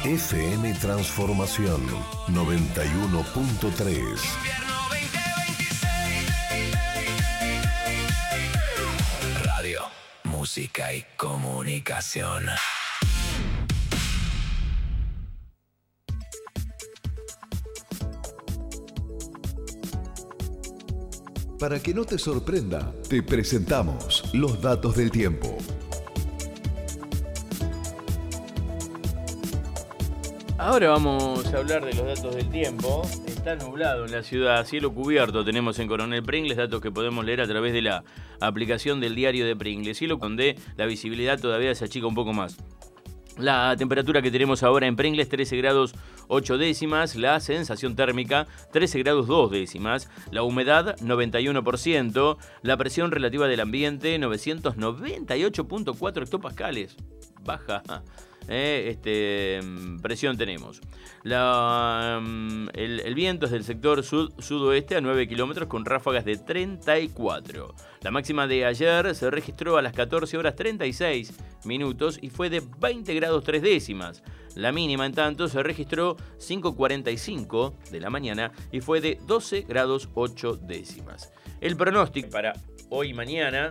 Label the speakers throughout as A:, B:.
A: FM Transformación 91.3.
B: Radio, música y comunicación.
A: Para que no te sorprenda, te presentamos los datos del tiempo.
C: Ahora vamos a hablar de los datos del tiempo. Está nublado en la ciudad, cielo cubierto tenemos en Coronel Pringles, datos que podemos leer a través de la aplicación del diario de Pringles, cielo donde la visibilidad todavía se achica un poco más. La temperatura que tenemos ahora en Pringles, 13 grados 8 décimas, la sensación térmica 13 grados 2 décimas, la humedad 91%, la presión relativa del ambiente 998.4 hectopascales, baja presión tenemos. El viento es del sector sudoeste a 9 kilómetros con ráfagas de 34. La máxima de ayer se registró a las 14 horas 36 minutos y fue de 20 grados 3 décimas. La mínima, en tanto, se registró 5:45 de la mañana y fue de 12 grados 8 décimas. El pronóstico para hoy y mañana.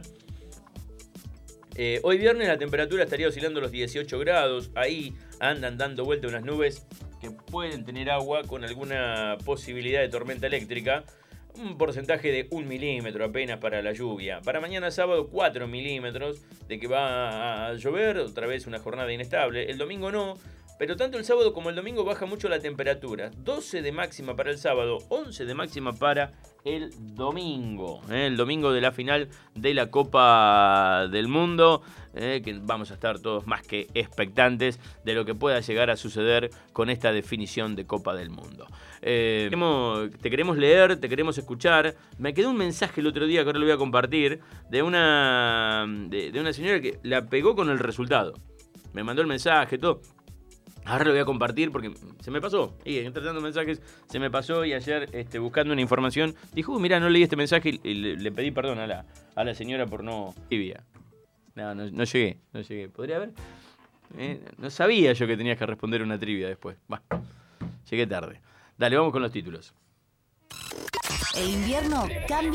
C: Hoy viernes la temperatura estaría oscilando los 18 grados. Ahí andan dando vuelta unas nubes que pueden tener agua con alguna posibilidad de tormenta eléctrica. Un porcentaje de 1 milímetro apenas para la lluvia. Para mañana sábado 4 milímetros de que va a llover. Otra vez una jornada inestable. El domingo no. Pero tanto el sábado como el domingo baja mucho la temperatura. 12 de máxima para el sábado, 11 de máxima para el domingo. El domingo de la final de la Copa del Mundo. Que vamos a estar todos más que expectantes de lo que pueda llegar a suceder con esta definición de Copa del Mundo. Te queremos leer, te queremos escuchar. Me quedó un mensaje el otro día que ahora lo voy a compartir de una señora que la pegó con el resultado. Me mandó el mensaje, todo. Ahora lo voy a compartir porque se me pasó. Y entre tantos mensajes se me pasó y ayer buscando una información dijo, mira, no leí este mensaje y le pedí perdón a la señora por no... Tibia. No llegué. ¿Podría haber? No sabía yo que tenías que responder una trivia después. Bueno, llegué tarde. Dale, vamos con los títulos.
D: El invierno cambia.